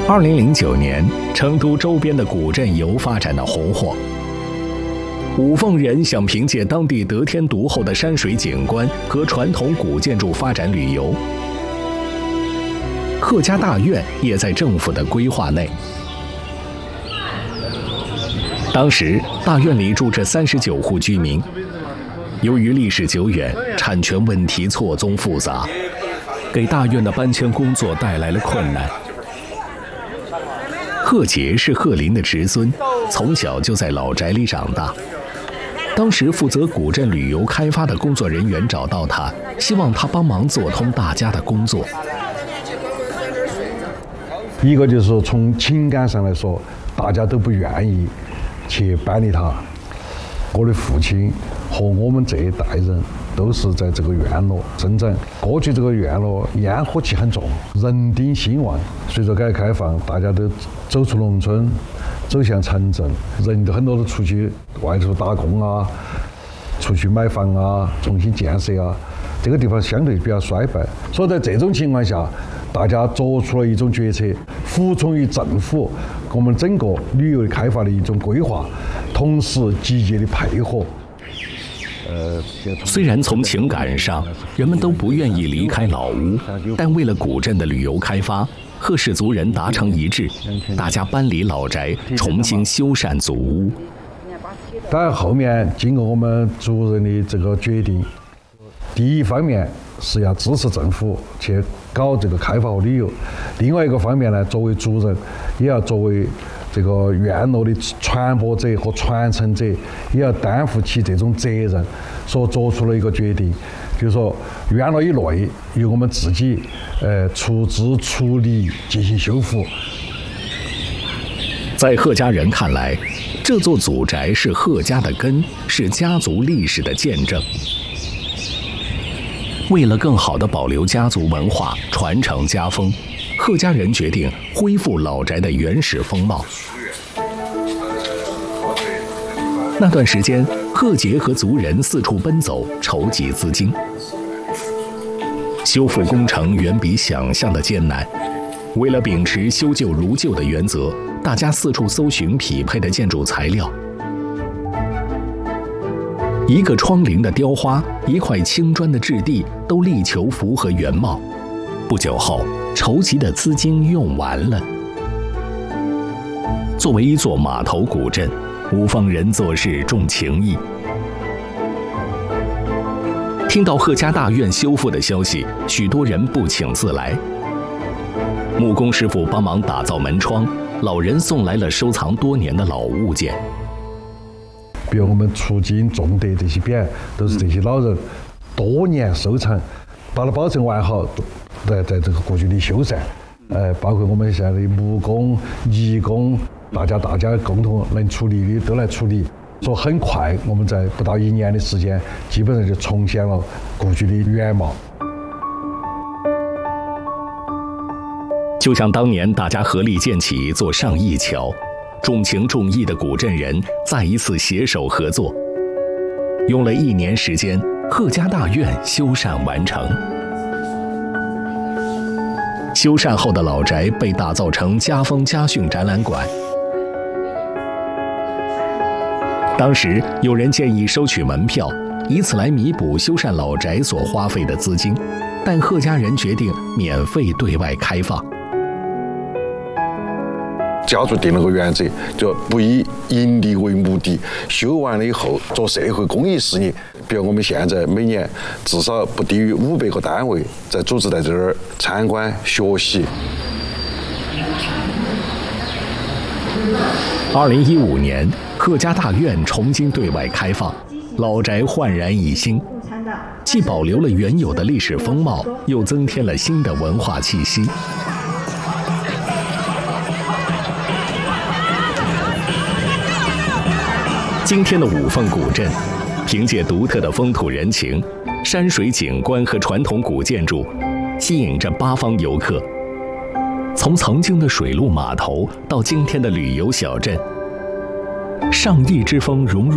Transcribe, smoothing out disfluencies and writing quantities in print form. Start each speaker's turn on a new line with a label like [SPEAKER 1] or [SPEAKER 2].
[SPEAKER 1] 2009年，成都周边的古镇游发展的红火。五凤人想凭借当地得天独厚的山水景观和传统古建筑发展旅游。贺家大院也在政府的规划内。当时大院里住着39户居民，由于历史久远，产权问题错综复杂，给大院的搬迁工作带来了困难。贺杰是贺林的侄孙，从小就在老宅里长大。当时负责古镇旅游开发的工作人员找到他，希望他帮忙做通大家的工作。
[SPEAKER 2] 一个就是说从情感上来说，大家都不愿意去搬离它。我的父亲和我们这一代人都是在这个院落生长。过去这个院落烟火气很重，人丁兴旺。随着改革开放，大家都走出农村，走向城镇，人很多都出去外头打工啊，出去买房啊，重新建设啊。这个地方相对比较衰败，所以在这种情况下，大家做出了一种决策，服从于政府我们整个旅游开发的一种规划，同时积极的配合。
[SPEAKER 1] 虽然从情感上人们都不愿意离开老屋，但为了古镇的旅游开发，贺氏族人达成一致，大家搬离老宅，重新修缮祖屋。
[SPEAKER 2] 但后面经过我们族人的这个决定，第一方面是要支持政府去搞这个开发和旅游，另外一个方面呢，作为族人也要作为这个院落的传播者和传承者，也要担负起这种责任，所做出了一个决定，就是说院落以内由我们自己出资出力进行修复。
[SPEAKER 1] 在贺家人看来，这座祖宅是贺家的根，是家族历史的见证。为了更好地保留家族文化，传承家风，贺家人决定恢复老宅的原始风貌。那段时间，贺杰和族人四处奔走，筹集资金。修复工程远比想象的艰难。为了秉持修旧如旧的原则，大家四处搜寻匹配的建筑材料。一个窗棂的雕花，一块青砖的质地，都力求符合原貌。不久后，筹集的资金用完了。作为一座码头古镇，五凤人做事重情义。听到贺家大院修复的消息，许多人不请自来。木工师傅帮忙打造门窗，老人送来了收藏多年的老物件。
[SPEAKER 2] 比如我们出金重德这些匾，都是这些老人多年收藏，把它保存完好，在这个故居里修缮。包括我们现在的木工、泥工，大家共同能处理的都来处理。说很快，我们在不到1年的时间，基本上就重现了故居的原貌。
[SPEAKER 1] 就像当年大家合力建起一座上义桥，重情重义的古镇人再一次携手合作，用了1年时间，贺家大院修缮完成。修缮后的老宅被打造成家风家训展览馆。当时有人建议收取门票，以此来弥补修缮老宅所花费的资金，但贺家人决定免费对外开放。
[SPEAKER 3] 家族定了个原则，就不以盈利为目的，修完了以后做社会公益事业。比如我们现在每年至少不低于500个单位在组织在这儿参观学习。
[SPEAKER 1] 2015年，贺家大院重新对外开放，老宅焕然一新，既保留了原有的历史风貌，又增添了新的文化气息。今天的五凤古镇，凭借独特的风土人情、山水景观和传统古建筑，吸引着8方游客。从曾经的水陆码头到今天的旅游小镇，上义之风融入